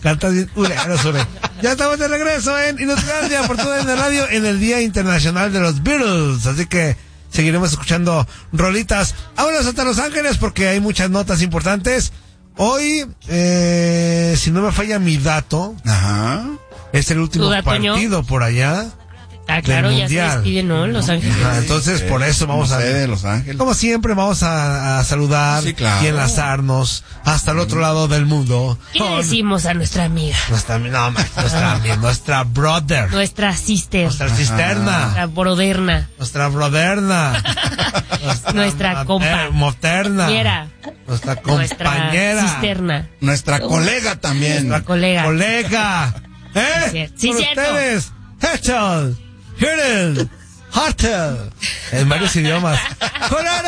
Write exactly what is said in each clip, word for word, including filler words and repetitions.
Cantas bien culero, Sure. Ya estamos de regreso en Inutilandia por toda la radio en el Día Internacional de los Beatles. Así que seguiremos escuchando rolitas. Vámonos hasta Los Ángeles porque hay muchas notas importantes. Hoy, eh, si no me falla mi dato, Ajá. es el último dato, partido por allá. Ah, claro, ya se despiden, ¿no? Los Ángeles. Ah, entonces, por eso vamos no a... sé, de Los Ángeles. Como siempre, vamos a, a saludar sí, claro. y enlazarnos hasta el otro lado del mundo. ¿Qué le decimos a nuestra amiga? Nuestra, no, nuestra amiga, nuestra brother. Nuestra sister. Nuestra cisterna. Nuestra broderna. Nuestra broderna. Nuestra, nuestra compa. Moderna. Compañera. Nuestra compañera. Nuestra cisterna. Nuestra colega también. Nuestra colega. Colega. ¿Eh? Sí, Con cierto. ustedes, Hechel, Hirdel, Hotel, en varios idiomas. ¡Colaro!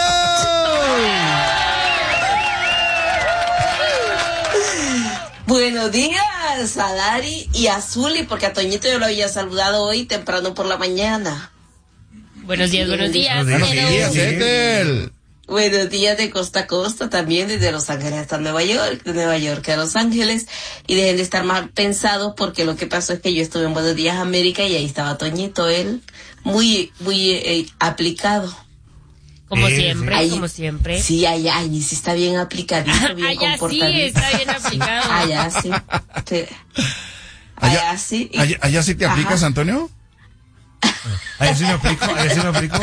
Buenos días a Dari y a Zuli, porque a Toñito yo lo había saludado hoy temprano por la mañana. Buenos días, buenos días. Buenos días, Ethel. Buenos días de costa a costa, también desde Los Ángeles hasta Nueva York, de Nueva York a Los Ángeles, y dejen de estar mal pensados porque lo que pasó es que yo estuve en Buenos Días América y ahí estaba Toñito, él muy, muy eh, aplicado. Como Sí, siempre, sí. como siempre. Sí, allá, allí sí está bien aplicadito, bien Allá sí, comportadito. está bien aplicado. Allá sí. sí. Allá, Allá sí. y- allá, allá sí te aplicas, Ajá. Antonio. Ahí sí me aplico, ahí sí me aplico.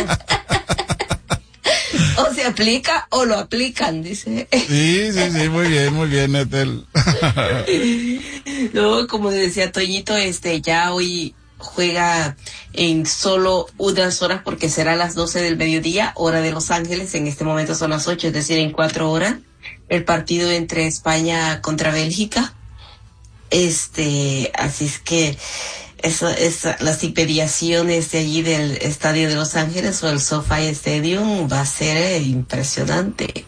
O se aplica o lo aplican, dice. Sí, sí, sí, muy bien, muy bien, Ethel. No, como decía Toñito, este, ya hoy juega en solo unas horas porque será a las doce del mediodía, hora de Los Ángeles. En este momento son las ocho, es decir, en cuatro horas. El partido entre España contra Bélgica. Este, así es que eso, esa, las inmediaciones de allí del estadio de Los Ángeles o el SoFi Stadium va a ser eh, impresionante.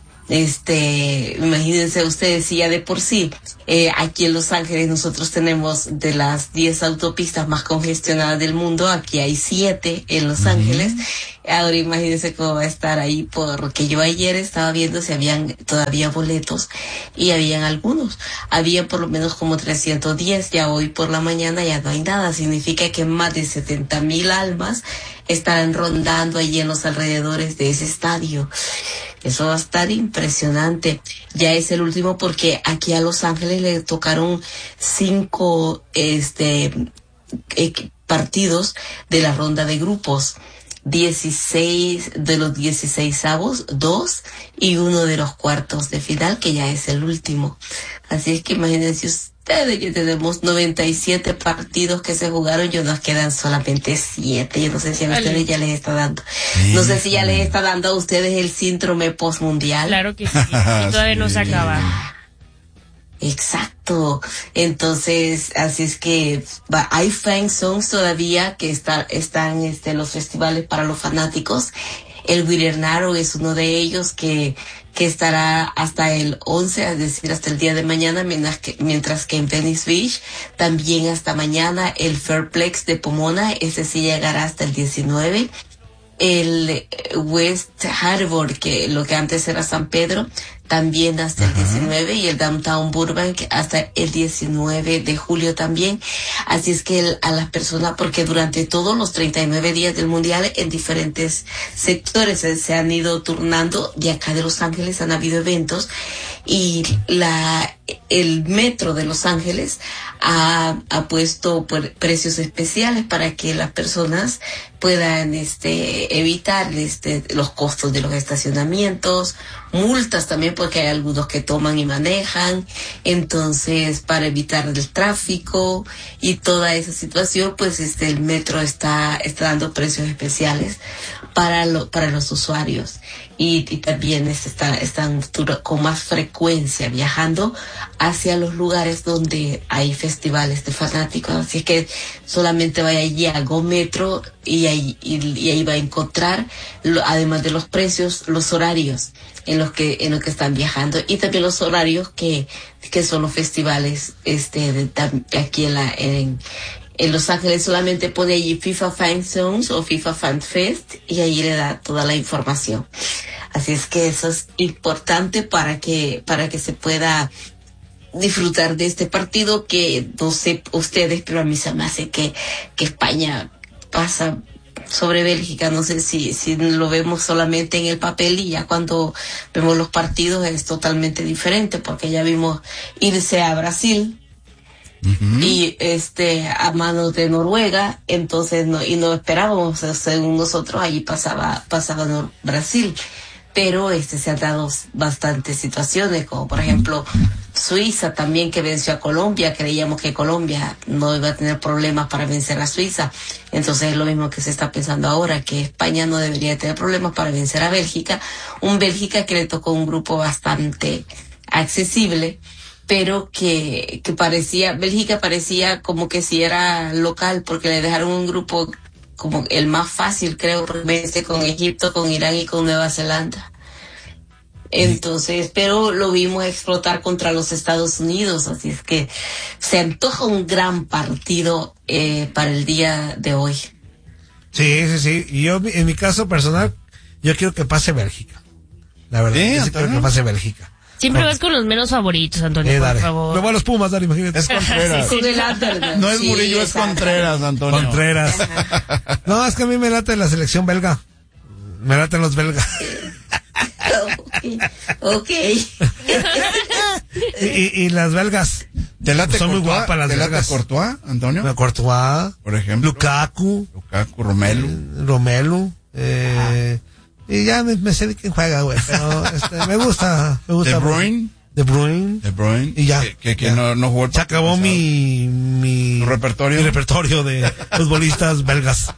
Este, imagínense ustedes si ya de por sí, eh, aquí en Los Ángeles nosotros tenemos de las diez autopistas más congestionadas del mundo, aquí hay siete en Los Ángeles. Ahora imagínense cómo va a estar ahí, porque yo ayer estaba viendo si habían todavía boletos y habían algunos, había por lo menos como trescientos diez, ya hoy por la mañana ya no hay nada, significa que más de setenta mil almas estarán rondando allí en los alrededores de ese estadio. Eso va a estar impresionante. Ya es el último porque aquí a Los Ángeles le tocaron cinco este eh, partidos de la ronda de grupos. dieciséis de los dieciséis avos, dos y uno de los cuartos de final, que ya es el último. Así es que imagínense ustedes que tenemos noventa y siete partidos que se jugaron, y nos quedan solamente siete. Yo no sé si a ustedes ya les está dando. No sé si ya les está dando a ustedes el síndrome postmundial. Claro que sí. Y todavía no se acaba. Exacto. Entonces, así es que va, hay fan songs todavía que está, están este, los festivales para los fanáticos. El Guirernaro es uno de ellos que, que estará hasta el once, es decir, hasta el día de mañana, mientras que, mientras que en Venice Beach también hasta mañana. El Fairplex de Pomona, ese sí llegará hasta el diecinueve. El West Harbour, que lo que antes era San Pedro, también hasta el diecinueve, y el Downtown Burbank hasta el diecinueve de julio también. Así es que el, a las personas, porque durante todos los treinta y nueve días del Mundial en diferentes sectores se, se han ido turnando, y acá de Los Ángeles han habido eventos, y la el metro de Los Ángeles ha, ha puesto por precios especiales para que las personas puedan este evitar este los costos de los estacionamientos, multas también porque hay algunos que toman y manejan, entonces para evitar el tráfico y toda esa situación, pues este el metro está está dando precios especiales para lo, para los usuarios, y, y también es, está, están con más frecuencia viajando hacia los lugares donde hay festivales de fanáticos. Así que solamente vaya allí a Go Metro y ahí, y, y ahí va a encontrar, lo, además de los precios, los horarios en los que en los que están viajando, y también los horarios que que son los festivales este de, de aquí en la en En Los Ángeles. Solamente pone allí FIFA Fan Zones o FIFA Fan Fest y ahí le da toda la información. Así es que eso es importante para que para que se pueda disfrutar de este partido que no sé ustedes, pero a mí se me hace que, que España pasa sobre Bélgica. No sé si, si lo vemos solamente en el papel y ya cuando vemos los partidos es totalmente diferente, porque ya vimos irse a Brasil uh-huh. y este a manos de Noruega, entonces no, y no esperábamos, según nosotros allí pasaba, pasaba Nor- Brasil. Pero este se han dado bastantes situaciones, como por ejemplo Suiza también, que venció a Colombia. Creíamos que Colombia no iba a tener problemas para vencer a Suiza. Entonces es lo mismo que se está pensando ahora, que España no debería tener problemas para vencer a Bélgica. Un Bélgica que le tocó un grupo bastante accesible, pero que, que parecía, Bélgica parecía como que si era local, porque le dejaron un grupo como el más fácil, creo, vence con Egipto, con Irán y con Nueva Zelanda. Entonces, pero lo vimos explotar contra los Estados Unidos, así es que se antoja un gran partido eh, para el día de hoy. Sí, sí, sí. Y yo, en mi caso personal, yo quiero que pase Bélgica. La verdad, ¿Sí, yo sí quiero que pase Bélgica. Siempre no. vas con los menos favoritos, Antonio, Eh, por dale. favor. Me voy a los Pumas, dale, imagínate. Es Contreras. Sí, sí. No es Sí, Murillo, es exacto. Contreras, Antonio. Contreras. No, es que a mí me late la selección belga. Me laten los belgas. Ok. y, y, y las belgas. ¿Te late Son muy Courtois? guapas las ¿Te late belgas. Courtois, Antonio? Courtois, Por ejemplo. Lukaku, Lukaku, Romelu. eh, Romelu, eh, y ya me, me sé de quién juega, güey, pero este, me gusta, me gusta. De Bruyne. De Bruyne. De Bruyne. Y ya. Que, que, que ya. no, no jugó el Se partido acabó pasado. mi, mi, ¿Tu repertorio? mi repertorio de futbolistas belgas.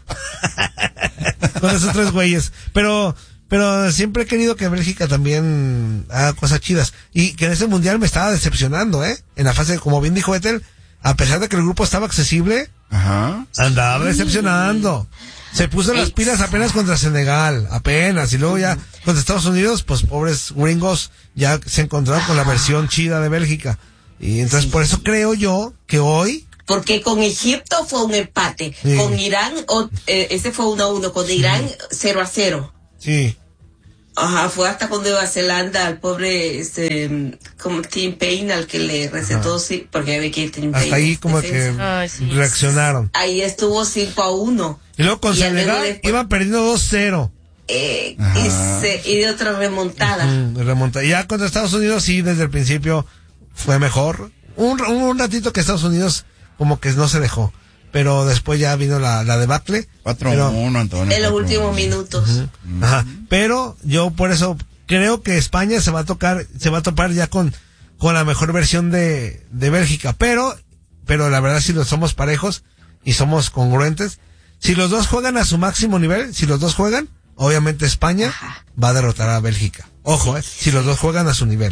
Con esos tres güeyes. Pero, pero siempre he querido que Bélgica también haga cosas chidas. Y que en ese mundial me estaba decepcionando, ¿eh? En la fase, como bien dijo Ethel, a pesar de que el grupo estaba accesible, Ajá. andaba decepcionando. Se puso las pilas apenas contra Senegal, apenas, y luego ya contra Estados Unidos, pues pobres gringos ya se encontraron con la versión chida de Bélgica. Y entonces Sí. por eso creo yo que hoy, Porque con Egipto fue un empate, Sí. con Irán, o, eh, ese fue uno a uno, con Irán cero a cero. sí, Ajá, fue hasta con Nueva Zelanda, al pobre, este, como Tim Payne, al que le recetó, sí, porque ve que Tim Payne hasta ahí es como que defensa. Ay, sí. reaccionaron. Ahí estuvo cinco a uno. Y luego con Y luego Senegal después- iban perdiendo dos cero. Eh, Ajá. y, se- y de otra remontada. Mm, remonta. Y ya contra Estados Unidos sí, desde el principio fue mejor. Un, un ratito que Estados Unidos como que no se dejó. Pero después ya vino la, la debacle. cuatro Pero- uno, Antonio. En los cuatro últimos uno. minutos. Ajá. Pero yo por eso creo que España se va a tocar, se va a topar ya con, con la mejor versión de, de Bélgica. Pero, pero la verdad si los somos parejos y somos congruentes, si los dos juegan a su máximo nivel, si los dos juegan, obviamente España Ajá. va a derrotar a Bélgica. Ojo, eh, si los dos juegan a su nivel.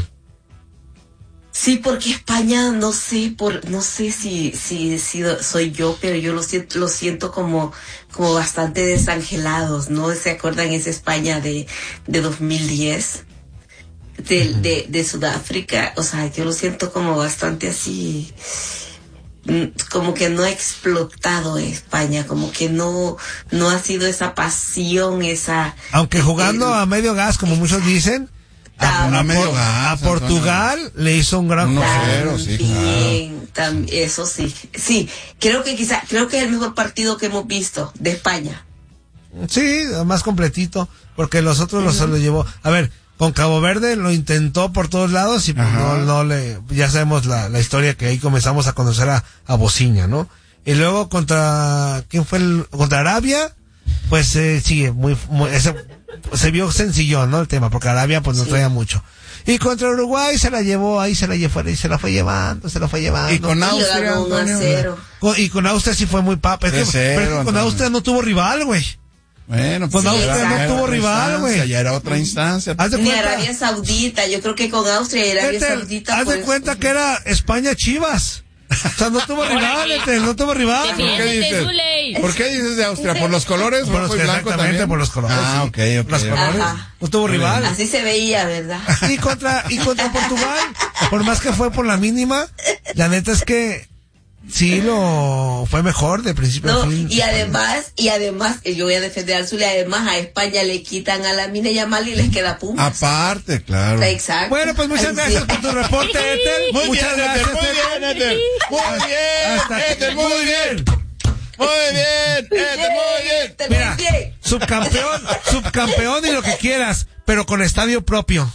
Sí, porque España, no sé, por, no sé si, si, si soy yo, pero yo lo siento, lo siento como, como bastante desangelados, ¿no? ¿Se acuerdan esa España de, de dos mil diez? De, de, de Sudáfrica, o sea, yo lo siento como bastante así, mm, como que no ha explotado España, como que no, no ha sido esa pasión, esa... Aunque jugando el- a medio gas, como muchos dicen, Ah, Una a, medio Por- gas, a Portugal le hizo un gran Uno juego. cero, sí, También, tam- eso sí. Sí, creo que quizá, creo que es el mejor partido que hemos visto de España. Sí, más completito, porque los otros los se lo llevó. A ver, con Cabo Verde lo intentó por todos lados y pues Ajá. no, no le, ya sabemos la, la historia que ahí comenzamos a conocer a, a Bociña, ¿no? Y luego contra, ¿quién fue el, contra Arabia? Pues eh, sigue muy, muy ese, se vio sencillo, ¿no? El tema, porque Arabia pues no Sí. traía mucho. Y contra Uruguay se la llevó, ahí se la llevó, y se la fue llevando, se la fue llevando. Y con Y le Austria, ganó uno a Antonio. cero. Con- y con Austria sí fue muy papa. Es que- De cero, pero es que con Antonio. Austria no tuvo rival, güey. Bueno, pues Con ya Austria era- no ya era tuvo otra rival, instancia, güey. Ya era otra instancia. Haz de Ni cuenta, Arabia Saudita, yo creo que con Austria y Arabia Ethel, Saudita. haz de pues, cuenta que era España Chivas. O sea, no tuvo rival, Ethel, no tuvo rival. Defiéndete, dices? Zuley. ¿Por qué dices de Austria? ¿Por los colores? Por los ¿Rojo y blanco exactamente, también? por los colores. Ah, sí. ok, ok. Los ok. colores. Ajá. No tuvo rival. Así se veía, ¿verdad? Y contra, y contra Portugal, por más que fue por la mínima, la neta es que sí lo fue mejor de principio No, a fin. y además, y además, yo voy a defender al Zulia, además a España le quitan a la Mina Yamal y les queda Pumas. Aparte, claro. Exacto. Bueno, pues muchas Así gracias es. por tu reporte, Ethel. Muy Muchas bien, gracias, Ethel, muy Ethel. bien, Ethel. Muy bien, Hasta Ethel, muy bien. Muy bien, Ethel, muy bien. Te Mira, ves bien. subcampeón, subcampeón y lo que quieras, pero con estadio propio.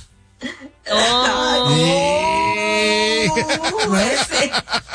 Oh, ese,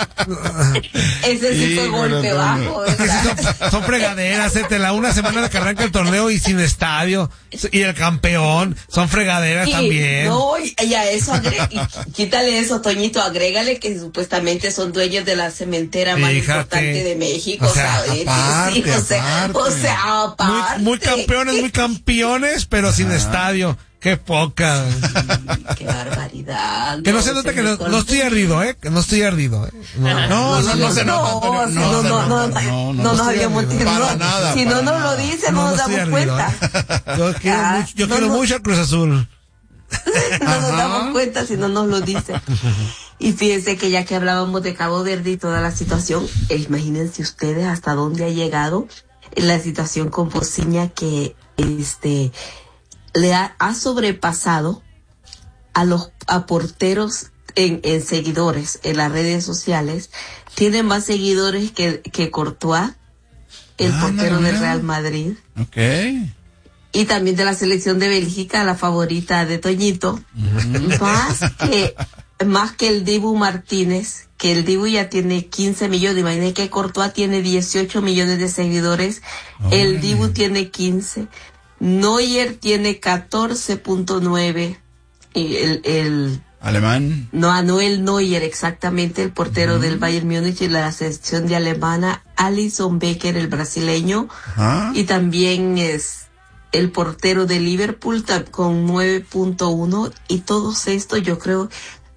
ese sí fue Híjole, golpe Antonio. bajo, Que sí ¿verdad? son, son fregaderas, Ethel. La una semana de que arranca el torneo y sin estadio. Y el campeón, son fregaderas Y, también. no, y, y a eso agre- y quítale eso, Toñito, agrégale que supuestamente son dueños de la cementera más Fíjate. importante de México, O sea, ¿sabes? aparte, Sí, o sea, aparte. o sea, Muy, aparte. muy campeones, muy campeones, pero sin estadio. Qué poca. Qué barbaridad. Que no se note que no, no estoy ardido, ¿eh? Que no estoy ardido, ¿eh? No, No, no, no se No, nota, Antonio. si no, no, no, no, no, no, no nos estoy habíamos ardido. tirado. Para nada, Si no para nos nada. lo dicen, no, no no nos estoy damos ardido, cuenta. ¿eh? Yo quiero, Ah, mucho, yo no, quiero no. mucho a Cruz Azul. No nos damos cuenta si no nos lo dicen. Y fíjense que ya que hablábamos de Cabo Verde y toda la situación, eh, imagínense ustedes hasta dónde ha llegado la situación con Bociña, que este le ha, ha sobrepasado a los a porteros en, en seguidores en las redes sociales. Tiene más seguidores que, que Courtois, el Ah, portero no, del no. Real Madrid. Ok. Y también de la selección de Bélgica, la favorita de Toñito. Más que, más que el Dibu Martínez, que el Dibu ya tiene quince millones. Imagínate que Courtois tiene dieciocho millones de seguidores. El Dibu tiene quince. Neuer tiene catorce punto nueve. Y el, el, Alemán. no, a Noel Neuer, exactamente, el portero del Bayern Múnich y la selección de alemana. Alisson Becker, el brasileño. Ajá. Y también es el portero de Liverpool ta- con nueve punto uno, y todos estos yo creo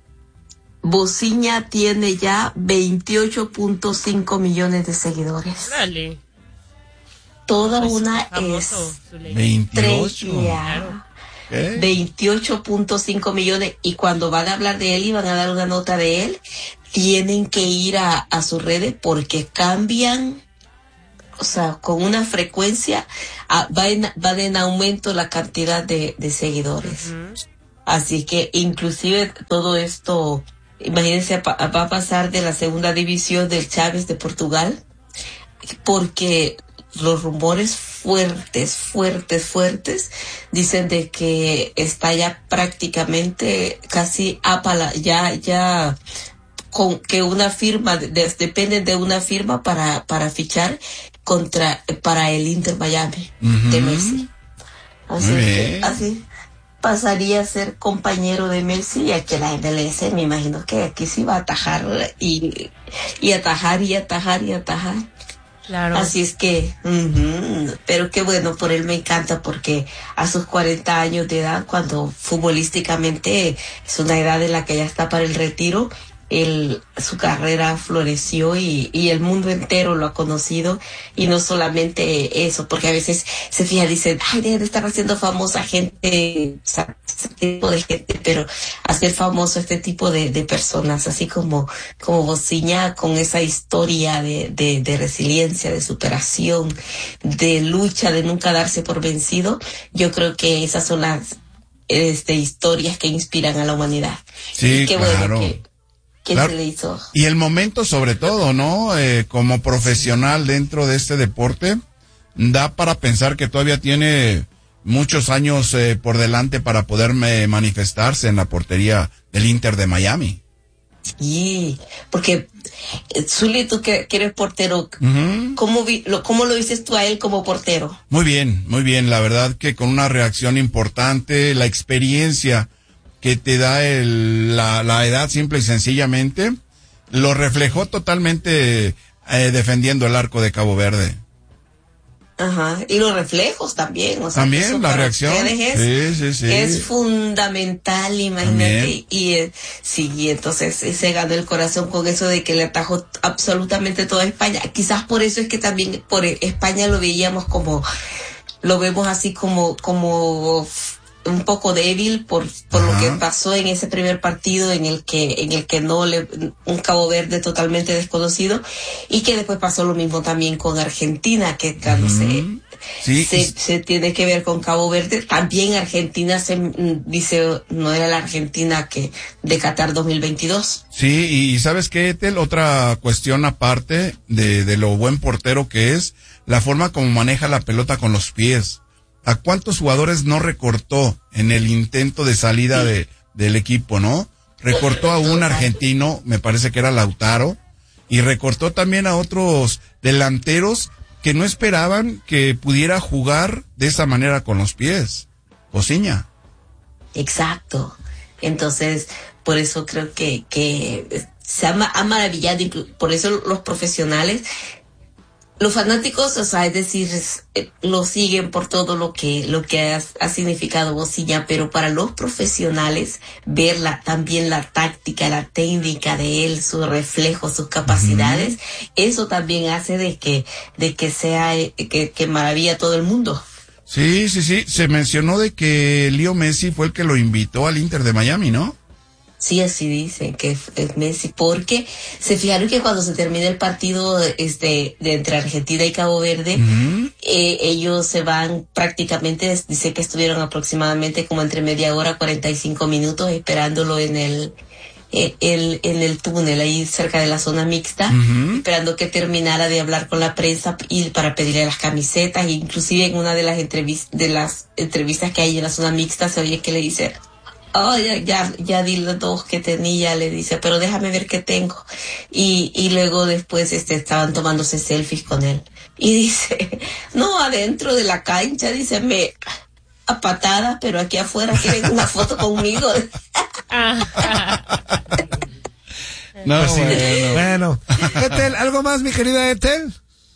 Bociña tiene ya veintiocho punto cinco millones de seguidores. Dale. Toda Pues, una famoso, Zuleika. veintiocho. estrella. Ok. veintiocho punto cinco millones, y cuando van a hablar de él y van a dar una nota de él, tienen que ir a, a sus redes porque cambian, o sea, con una frecuencia, a- va, en, va en aumento la cantidad de, de seguidores. Ujú. Así que inclusive todo esto, imagínense, pa- va a pasar de la segunda división del Chaves de Portugal, porque los rumores fuertes, fuertes, fuertes, dicen de que está ya prácticamente casi apala, ya, ya, con que una firma, de, de- depende de una firma para, para fichar contra, para el Inter Miami de Ujú. Messi. Así Muy que, bien. así pasaría a ser compañero de Messi, y aquí la M L S me imagino que aquí sí va a atajar y, y atajar y atajar y atajar. Claro. Así es que, ujú, pero qué bueno, por él me encanta, porque a sus cuarenta años de edad, cuando futbolísticamente es una edad en la que ya está para el retiro, él, su carrera floreció y, y el mundo entero lo ha conocido, y no solamente eso, porque a veces se fija, dicen, ay, debe de estar haciendo famosa gente, o sea, este tipo de gente, pero hacer famoso este tipo de, de personas, así como, como Bociña, con esa historia de, de, de resiliencia, de superación, de lucha, de nunca darse por vencido. Yo creo que esas son las este, historias que inspiran a la humanidad. Sí, Y qué claro. bueno que, que Claro. se le hizo. Y el momento sobre todo, ¿no? Eh, como profesional dentro de este deporte, da para pensar que todavía tiene muchos años eh, por delante para poder eh, manifestarse en la portería del Inter de Miami. Sí, porque eh, Zuli, tú que, que eres portero, Ujú. ¿cómo, vi, lo, ¿cómo lo dices tú a él como portero? Muy bien, muy bien. La verdad que con una reacción importante, la experiencia que te da el, la, la edad simple y sencillamente, lo reflejó totalmente eh, defendiendo el arco de Cabo Verde. Ajá, y los reflejos también, o sea, También eso la para reacción. ustedes es, Sí, sí, sí. es fundamental, imagínate, También. y eh, sí, y entonces eh, se ganó el corazón con eso de que le atajó absolutamente toda España. Quizás por eso es que también por España lo veíamos como, lo vemos así como, como un poco débil por por Ajá. lo que pasó en ese primer partido en el que en el que no le un Cabo Verde totalmente desconocido, y que después pasó lo mismo también con Argentina, que cuando Ujú. se Sí, se, y- se tiene que ver con Cabo Verde. También Argentina se mm, dice no era la Argentina que de Qatar dos mil veintidós. Sí, y ¿sabes qué, Etel? Otra cuestión aparte de, de lo buen portero que es, la forma como maneja la pelota con los pies. ¿A cuántos jugadores no recortó en el intento de salida de, del equipo, no? Recortó a un argentino, me parece que era Lautaro, y recortó también a otros delanteros que no esperaban que pudiera jugar de esa manera con los pies. Cosiña. Exacto. Entonces, por eso creo que, que se ha, ma- ha maravillado, inclu- por eso los profesionales, los fanáticos, o sea, es decir, es, eh, lo siguen por todo lo que, lo que ha, ha significado Bocilla, pero para los profesionales, ver la, también la táctica, la técnica de él, su reflejo, sus capacidades, eso también hace de que, de que sea, eh, que, que maravilla a todo el mundo. Sí, sí, sí. Se mencionó de que Leo Messi fue el que lo invitó al Inter de Miami, ¿no? Sí, así dicen que es, es Messi, porque se fijaron que cuando se termina el partido este de entre Argentina y Cabo Verde, Ujú. eh, ellos se van prácticamente, dice que estuvieron aproximadamente como entre media hora, cuarenta y cinco minutos esperándolo en el eh, el, en el túnel ahí cerca de la zona mixta, Ujú. esperando que terminara de hablar con la prensa y para pedirle las camisetas. E inclusive en una de las entrevistas de las entrevistas que hay en la zona mixta se oye que le dice: oh, ya, ya, ya di los dos que tenía, le dice, pero déjame ver qué tengo. Y, y luego después este, estaban tomándose selfies con él. Y dice, no, adentro de la cancha, dice, me a patadas, pero aquí afuera quieren una foto conmigo. No, Pues sí. bueno. Bueno, Etel, ¿algo más, mi querida Etel?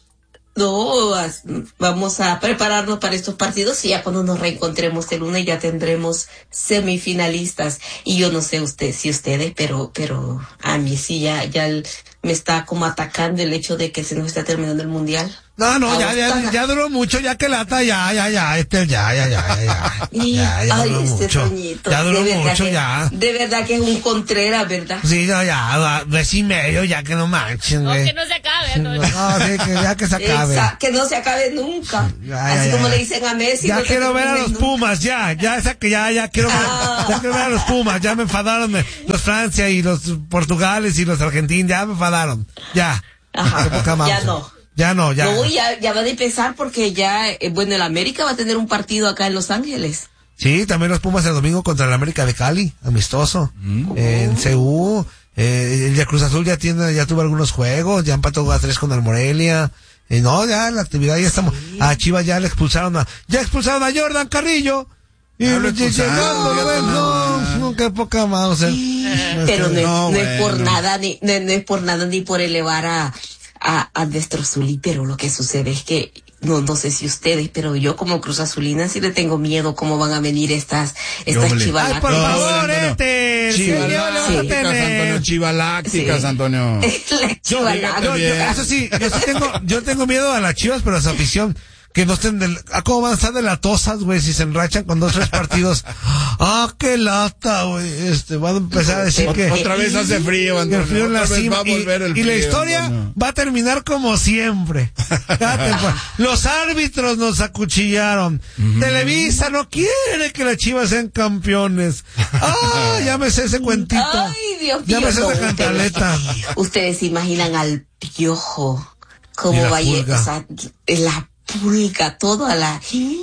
No, as- vamos a prepararnos para estos partidos y ya cuando nos reencontremos el lunes ya tendremos semifinalistas. Y yo no sé usted, si ustedes, pero, pero a mí sí ya, ya el- me está como atacando el hecho de que se nos está terminando el mundial. No, no, A ya, vos, ya, Tana. ya duró mucho, ya que lata, ya, ya, ya, Etel, ya, ya, ya, ya, ya, Y- ya, ya ay, duró este mucho, Toñito, ya duró de verdad mucho, que- ya. De verdad que es un Contreras, ¿verdad? Sí, ya, ya, mes y medio, ya que no manchen, No, güey. que no se acabe, No, Antonio. sí, que ya que se acabe. Exa- que no se acabe nunca. Ya, Así ya, como ya. le dicen a Messi. Ya no se quiero ver a termine los nunca. Pumas, ya, ya, esa que ya, ya quiero ver, Ah. ya quiero ver a los Pumas, ya me enfadaron me- los Francia y los Portugales y los Argentinos, ya me enfadaron, ya. Ajá, Qué poca ya mouse. no. Ya no, ya. No, ya, ya van a empezar porque ya, eh, bueno, el América va a tener un partido acá en Los Ángeles. Sí, también los Pumas el domingo contra el América de Cali, amistoso, eh, en C U. Eh, el de Cruz Azul ya tiene, ya tuvo algunos juegos, ya empató a tres con el Morelia. Eh, no, ya la actividad ya estamos. A Chivas ya le expulsaron a, ya expulsaron a Jordan Carrillo. Y Ah, lo lo expulsaron, llegando, ya güey, no, no, no. no, qué poca mouse. Pero no, es- no, no es por bueno. nada, ni, no, no es por nada ni por elevar a, a, a nuestro Azulí, pero lo que sucede es que, no, no sé si ustedes, pero yo como Cruz Azulina sí le tengo miedo cómo van a venir estas, estas Híjole. Ay, por chivalacas. No, favor, Antonio. este, ¿qué miedo le vas a Chivalácticas, tener? Antonio, chivalácticas, Sí. Antonio. Las chivalacas. Yo, yo- bien. eso sí, yo sí tengo, yo tengo miedo a las Chivas, pero a su afición, que no estén del, a cómo van a estar de latosas, güey, si se enrachan con dos, tres partidos. Ah, qué lata, güey, este, van a empezar a decir que, Otra vez hace frío, que Antonio. el frío en la Otra vez cima, va a y, volver el y la frío, historia Antonio. va a terminar como siempre. Cada temporada. Los árbitros nos acuchillaron. Televisa no quiere que las Chivas sean campeones. Ah, ya me sé ese cuentito. Ay, Dios Ya mío. me sé no, esa cantaleta. ustedes, ustedes se imaginan al Piojo, Y cómo la va a ir, pulga. o sea, la pulga, toda la,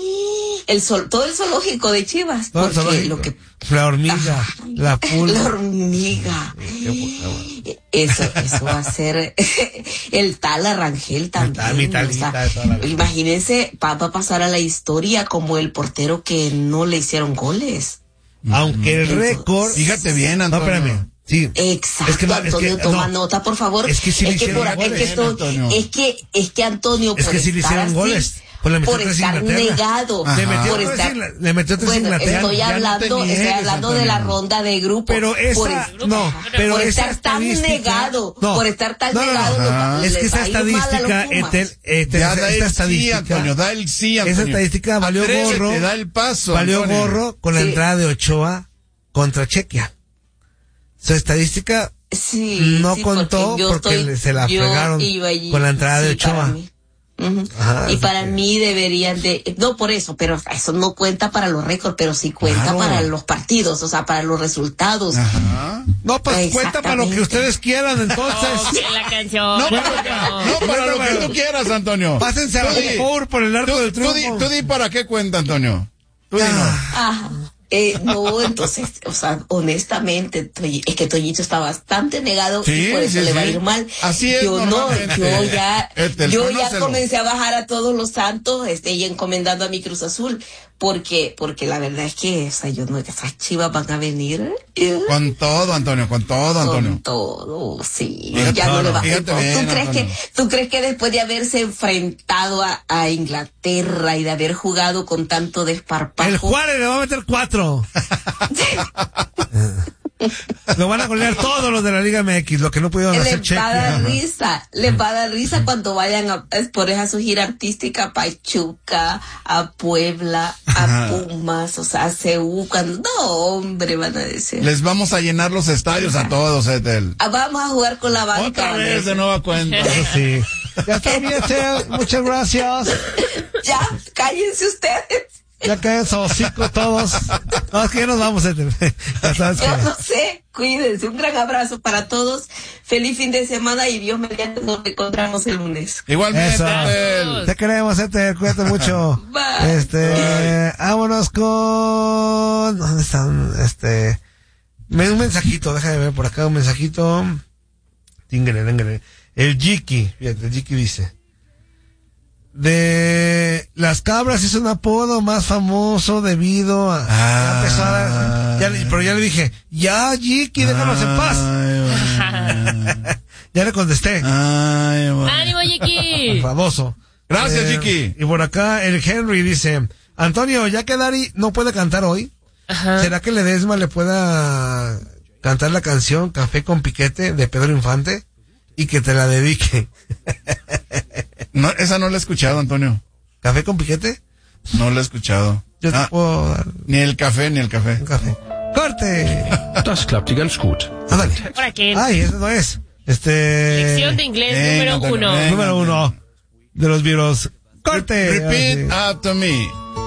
el sol, todo el zoológico de Chivas, No, el porque zoológico. lo que, La hormiga, Ay, la la pulga. hormiga. Eso, eso va a ser el tal Arrangel también. tal, mi talita o sea, de toda la vida. imagínense, va, va a pasar a la historia como el portero que no le hicieron goles. Aunque el récord. Fíjate bien, No, Antonio. espérame. Sí. Exacto, Es que no, es Antonio, que- toma no. nota, por favor. Es que sí le es que hicieron por- es goles, que esto- Antonio. es que es que Antonio Es por que sí le estar hicieron así, goles. Pues le metió por tres estar Inglaterra. negado. Le metió Por tres estar, Ingla- le metió tres bueno, Inglaterra. estoy Ya no te hablando, niegues, estoy hablando de la Antonio. ronda de grupos. Pero esa, por, es- no, pero por esa estar tan estadística- negado, no, por estar tan no, no, no, negado, ajá. lo- es les que esa va a ir mal a los estadística, Pumas. Etel, Etel, Ya esa- da esta el sí, estadística, Antonio, da el sí, Antonio. esa estadística valió Atrévete, gorro, da el paso, valió Antonio. gorro con la Sí. entrada de Ochoa contra Chequia. Su estadística Sí, no sí, contó yo porque estoy- le- se la yo fregaron iba allí, con la entrada de sí, para Ochoa. mí. Ujú. Ajá, y así para que- mí deberían de, no por eso, pero eso no cuenta para los récords, pero sí cuenta Claro. para los partidos, o sea, para los resultados. Ajá. No, pues cuenta para lo que Exactamente. ustedes quieran, entonces. Oh, que la canción. No, para, no, para lo que tú quieras, Antonio. Pásense a la Tú di- Four por el arco tú- del tú di- triunfo. Tú di para qué cuenta, Antonio. Tú di, no. Ah, eh, no, entonces, o sea, honestamente, Toy- es que Toñito está bastante negado Sí, y por eso sí, le va a sí. ir mal. Así es Yo no, normalmente. yo ya, Este, yo ya conócelo. comencé a bajar a todos los santos, este, y encomendando a mi Cruz Azul, porque, porque la verdad es que, o sea, yo no, esas chivas van a venir. eh, Con todo, Antonio, con todo, Antonio. Con todo, sí. Fíjate, ya no le va a fíjate ¿Tú bien, crees que, Antonio. ¿Tú crees que después de haberse enfrentado a, a Inglaterra y de haber jugado con tanto desparpajo? El Juárez le va a meter cuatro. Lo van a golear todos los de la Liga M X, lo que no pudieron hacer Les va a dar Chequia. risa, les va a dar risa cuando vayan a exponer a su gira artística a Pachuca, a Puebla, a Pumas, o sea, a C U, cuando, no, hombre, van a decir. Les vamos a llenar los estadios a todos, Etel. Ah, vamos a jugar con la banca. Otra van a vez decir. de nueva cuenta. Eso sí. Ya está bien, Etel. Muchas gracias. Ya, cállense ustedes. Ya caen esos hocico todos. No, es que ya nos vamos, Etel. Ya sabes Yo que... no sé, cuídense, un gran abrazo para todos, feliz fin de semana y Dios mediante nos encontramos el lunes. Igualmente, Eso. Etel. Te queremos, Etel. Cuídate mucho. Bye. Este, vámonos con... ¿Dónde están? Este... me- Un mensajito, déjame ver por acá un mensajito. Tíngale, tíngale. El Jiki, fíjate, el Jiki dice... De Las Cabras es un apodo más famoso debido a... ya empezó a dar- ya le- pero ya le dije, ya Jiki, déjanos en paz. Ay, Ya le contesté. ay, bueno. ¡Ánimo, Jiki! Famoso. Gracias, Eh, Jiki. Y por acá el Henry dice, Antonio, ya que Dari no puede cantar hoy, Ajá. ¿será que Ledesma le pueda cantar la canción Café con Piquete de Pedro Infante? Y que te la dedique. No, esa no la he escuchado, Antonio. ¿Café con Piquete? No la he escuchado. Yo te Ah, puedo dar ni el café, ni el café. un café. ¡Corte! Das klappte ganz gut. Ándale. ¿Para qué? Ay, eso no es. Este... Lección de inglés Eh, número Antonio, uno. eh. Número uno de los virus. ¡Corte! Repeat Ahora sí. after me.